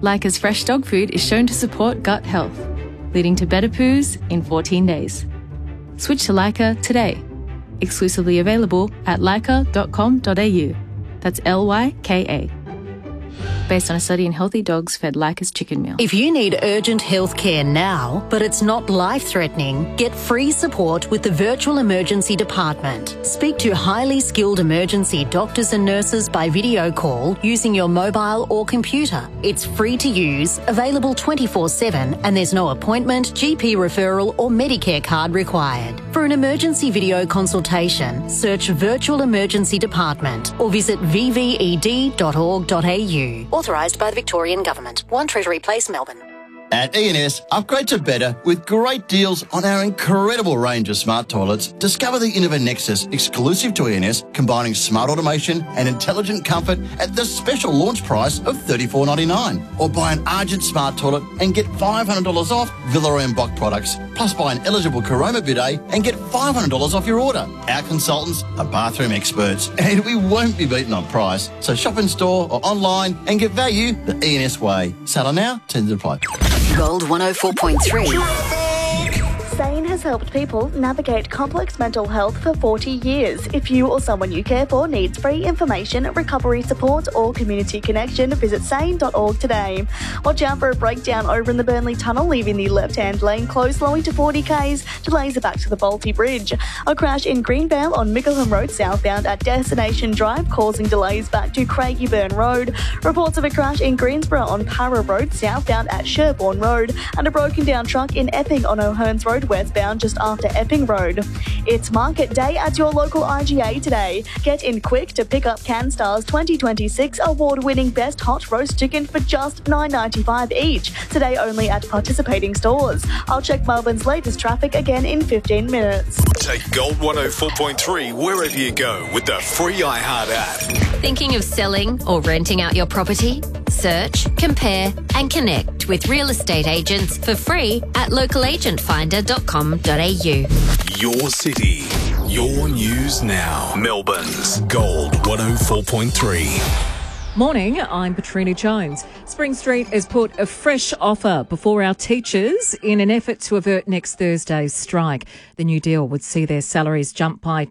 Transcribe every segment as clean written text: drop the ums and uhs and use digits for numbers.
Lyca's fresh dog food is shown to support gut health, leading to better poos in 14 days. Switch to Lyca today. Exclusively available at lyca.com.au. That's Lyka. Based on a study in healthy dogs fed Lyca's chicken meal. If you need urgent health care now, but it's not life-threatening, get free support with the Virtual Emergency Department. Speak to highly skilled emergency doctors and nurses by video call using your mobile or computer. It's free to use, available 24/7, and there's no appointment, GP referral or Medicare card required. For an emergency video consultation, search Virtual Emergency Department or visit vved.org.au. Authorised by the Victorian Government. 1 Treasury Place, Melbourne. At E&S, upgrade to better with great deals on our incredible range of smart toilets. Discover the Innova Nexus, exclusive to E&S, combining smart automation and intelligent comfort at the special launch price of $34.99. Or buy an Argent smart toilet and get $500 off Villaroy and Bock products. Plus buy an eligible Caroma bidet and get $500 off your order. Our consultants are bathroom experts and we won't be beaten on price. So shop in store or online and get value the E&S way. Seller now, tends to apply. Gold 104.3. SANE has helped people navigate complex mental health for 40 years. If you or someone you care for needs free information, recovery support or community connection, visit sane.org today. Watch out for a breakdown over in the Burnley Tunnel, leaving the left-hand lane closed, slowing to 40 k's. Delays are back to the Balti Bridge. A crash in Greenvale on Mickleham Road southbound at Destination Drive, causing delays back to Craigieburn Road. Reports of a crash in Greensborough on Para Road southbound at Sherbourne Road, and a broken down truck in Epping on O'Hearns Road westbound just after Epping Road. It's market day at your local IGA today. Get in quick to pick up CanStar's 2026 award-winning Best Hot Roast Chicken for just $9.95 each. Today only at participating stores. I'll check Melbourne's latest traffic again in 15 minutes. Take Gold 104.3 wherever you go with the free iHeart app. Thinking of selling or renting out your property? Search, compare and connect with real estate agents for free at localagentfinder.com.au. Your city, your news now. Melbourne's Gold 104.3. Morning, I'm Katrina Jones. Spring Street has put a fresh offer before our teachers in an effort to avert next Thursday's strike. The new deal would see their salaries jump by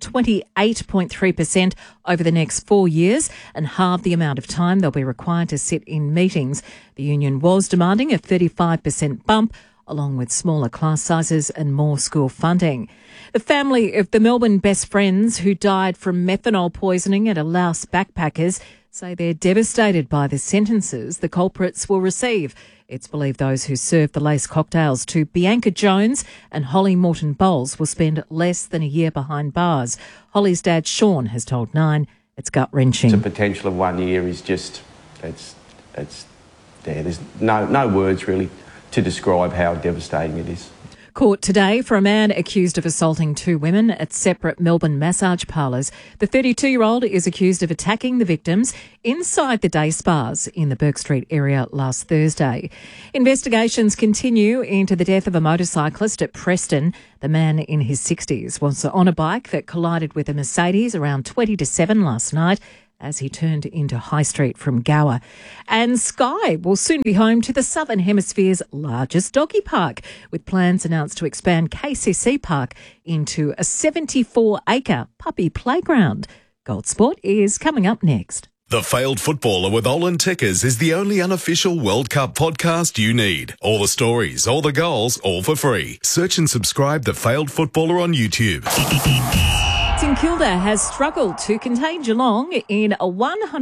28.3% over the next 4 years and halve the amount of time they'll be required to sit in meetings. The union was demanding a 35% bump, along with smaller class sizes and more school funding. The family of the Melbourne best friends who died from methanol poisoning at a Laos backpackers say they're devastated by the sentences the culprits will receive. It's believed those who served the lace cocktails to Bianca Jones and Holly Morton Bowles will spend less than a year behind bars. Holly's dad, Sean, has told Nine it's gut-wrenching. The potential of 1 year is just, it's there. There's no words really to describe how devastating it is. Court today for a man accused of assaulting 2 women at separate Melbourne massage parlours. The 32-year-old is accused of attacking the victims inside the day spas in the Bourke Street area last Thursday. Investigations continue into the death of a motorcyclist at Preston. The man in his 60s was on a bike that collided with a Mercedes around 20 to 7 last night as he turned into High Street from Gower. And Sky will soon be home to the Southern Hemisphere's largest doggy park, with plans announced to expand KCC Park into a 74-acre puppy playground. Gold Sport is coming up next. The Failed Footballer with Olin Tickers is the only unofficial World Cup podcast you need. All the stories, all the goals, all for free. Search and subscribe The Failed Footballer on YouTube. St Kilda has struggled to contain Geelong in a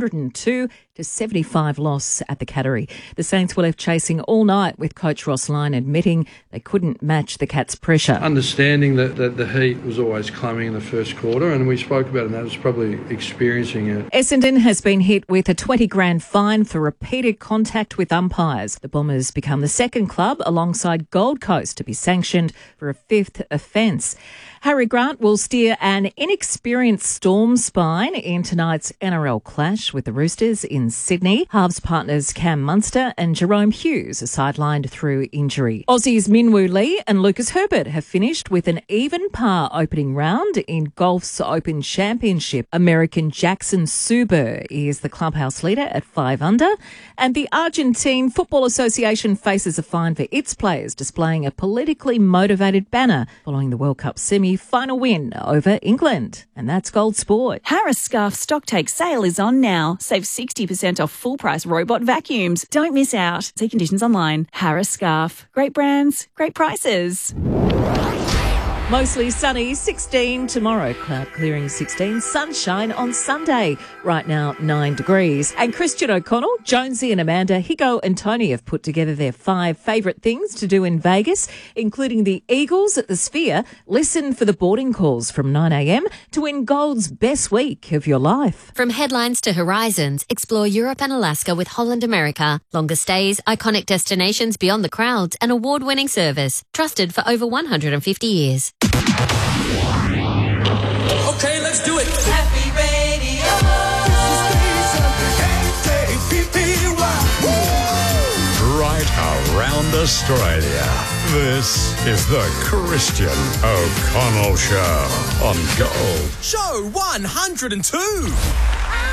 102-75 loss at the Cattery. The Saints were left chasing all night, with coach Ross Lyon admitting they couldn't match the Cats' pressure. Understanding that the heat was always coming in the first quarter, and we spoke about it, and that was probably experiencing it. Essendon has been hit with a $20,000 fine for repeated contact with umpires. The Bombers become the second club alongside Gold Coast to be sanctioned for a 5th offence. Harry Grant will steer an inexperienced Storm spine in tonight's NRL clash with the Roosters in in Sydney. Halves partners Cam Munster and Jerome Hughes are sidelined through injury. Aussies Minwoo Lee and Lucas Herbert have finished with an even par opening round in golf's Open Championship. American Jackson Suber is the clubhouse leader at 5 under, and the Argentine Football Association faces a fine for its players displaying a politically motivated banner following the World Cup semi-final win over England. And that's Gold Sport. Harris Scarf Stocktake sale is on now. Save 60% off full-price robot vacuums. Don't miss out. See conditions online. Harris Scarf. Great brands, great prices. Mostly sunny, 16 tomorrow. Cloud clearing, 16. Sunshine on Sunday. Right now, 9 degrees. And Christian O'Connell, Jonesy and Amanda, Higo and Tony have put together their 5 favourite things to do in Vegas, including the Eagles at the Sphere. Listen for the boarding calls from 9 a.m. to win Gold's best week of your life. From headlines to horizons, explore Europe and Alaska with Holland America. Longer stays, iconic destinations beyond the crowds, and award-winning service. Trusted for over 150 years. Okay, let's do it. Happy Radio. Right around Australia. This is the Christian O'Connell Show on Gold. Show 102.